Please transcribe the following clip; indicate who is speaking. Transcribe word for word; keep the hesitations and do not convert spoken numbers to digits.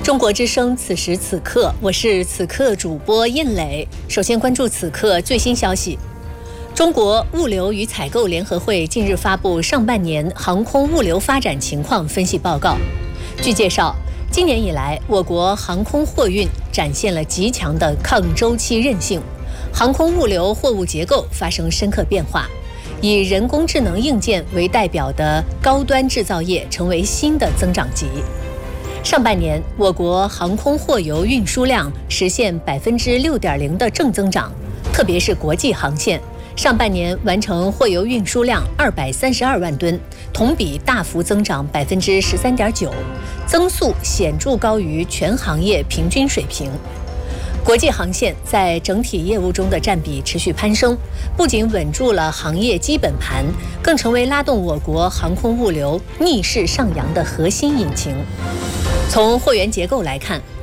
Speaker 1: 中国之声，此时此刻，我是此刻主播印磊。首先关注此刻最新消息。中国物流与采购联合会近日发布上半年航空物流发展情况分析报告。据介绍，今年以来，我国航空货运展现了极强的抗周期韧性，航空物流货物结构发生深刻变化，以人工智能硬件为代表的高端制造业成为新的增长极。上半年，我国航空货邮运输量实现百分之六点零的正增长，特别是国际航线，上半年完成货邮运输量二百三十二万吨，同比大幅增长百分之十三点九，增速显著高于全行业平均水平。国际航线在整体业务中的占比持续攀升，不仅稳住了行业基本盘，更成为拉动我国航空物流逆势上扬的核心引擎。从货源结构来看，